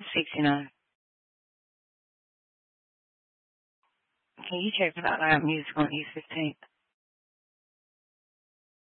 69. Can you check for that loud music on East 15th?